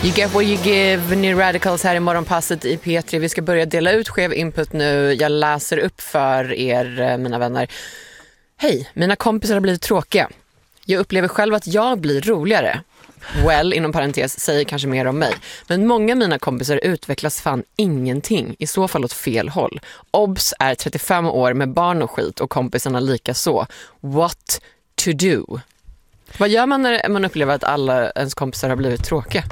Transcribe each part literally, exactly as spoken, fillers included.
You get what you give, New Radicals här i morgonpasset i P tre. Vi ska börja dela ut skev input nu. Jag läser upp för er, mina vänner. Hej, mina kompisar har blivit tråkiga. Jag upplever själv att jag blir roligare. Well, inom parentes, säger kanske mer om mig. Men många av mina kompisar utvecklas fan ingenting. I så fall åt fel håll. Obs är trettiofem år med barn och skit och kompisarna lika så. What to do? Vad gör man när man upplever att alla ens kompisar har blivit tråkiga?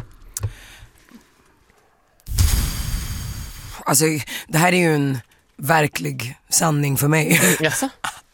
Alltså, det här är ju en verklig sanning för mig. Jaså?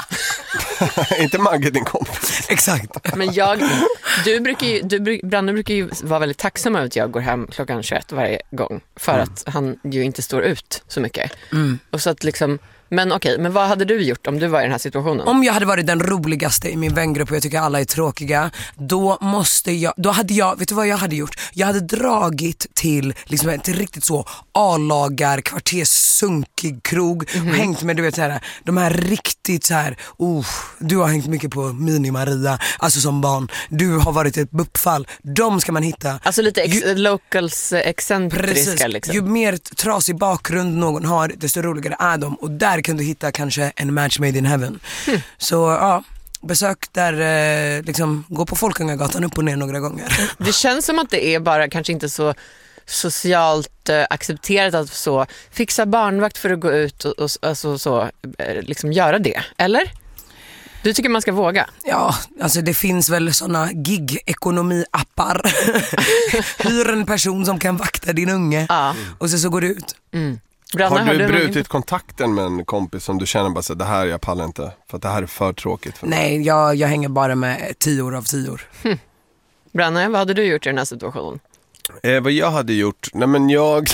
Inte Magge din kompis. Exakt. Men jag, du brukar ju, du, Branne brukar ju vara väldigt tacksam över att jag går hem klockan tjugoett varje gång. För mm. att han ju inte står ut så mycket. Mm. Och så att liksom, men okej, men vad hade du gjort om du var i den här situationen? Om jag hade varit den roligaste i min vängrupp och jag tycker alla är tråkiga, då måste jag, då hade jag, vet du vad jag hade gjort? Jag hade dragit till liksom ett riktigt så A-lagar, kvarterssunkig krog mm-hmm. och hängt med, du vet så här, de här riktigt så här, oh, du har hängt mycket på Mini Maria, alltså som barn, du har varit ett buppfall, de ska man hitta. Alltså lite ex- ju, locals excentriska precis, liksom. Ju mer trasig bakgrund någon har, desto roligare är de, och där kan du hitta kanske en match made in heaven. Hmm. Så ja, besök där, eh, liksom, gå på Folkungagatan upp och ner några gånger. Det känns som att det är bara kanske inte så socialt eh, accepterat att så fixa barnvakt för att gå ut och, och alltså, så, eh, liksom göra det, eller? Du tycker man ska våga? Ja, alltså det finns väl såna gig-ekonomi-appar. Hyr en person som kan vakta din unge ja. Och så, så går du ut. Mm. Branna, har du, har du brutit någon... kontakten med en kompis som du känner bara så det här jag pallar inte för att det här är för tråkigt för mig? Nej, jag, jag hänger bara med tior av tior. Hm. Branna, vad hade du gjort i den här situationen? Eh, vad jag hade gjort? Nej men jag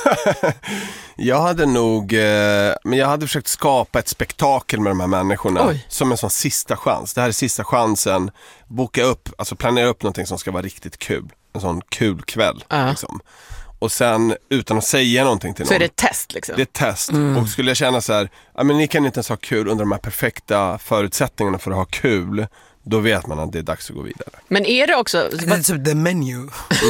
jag hade nog eh, men jag hade försökt skapa ett spektakel med de här människorna. Oj. Som en sån sista chans. Det här är sista chansen. Boka upp, alltså planera upp någonting som ska vara riktigt kul. En sån kul kväll uh. liksom. Och sen utan att säga någonting till någon. Så är det ett test liksom? Det är ett test. Mm. Och skulle jag känna så här, ja men ni kan inte ens ha kul under de här perfekta förutsättningarna för att ha kul, då vet man att det är dags att gå vidare. Men är det också... Det är typ the menu. Mm.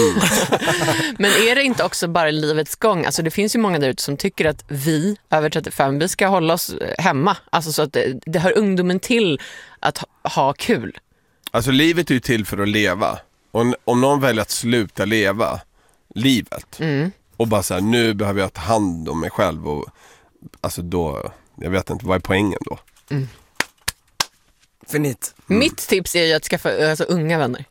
Men är det inte också bara livets gång? Alltså det finns ju många där ute som tycker att vi över trettiofem, vi ska hålla oss hemma. Alltså så att det, det hör ungdomen till att ha, ha kul. Alltså livet är ju till för att leva. Och om någon väljer att sluta leva livet mm. och bara så här, nu behöver jag ta hand om mig själv och alltså då, jag vet inte, vad är poängen då? Mm. Finit. Mm. Mitt tips är ju att skaffa alltså, unga vänner.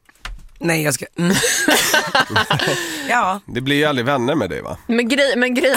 Nej, jag ska... Mm. Ja. Det blir ju aldrig vänner med dig, va? Men, grej, men grejen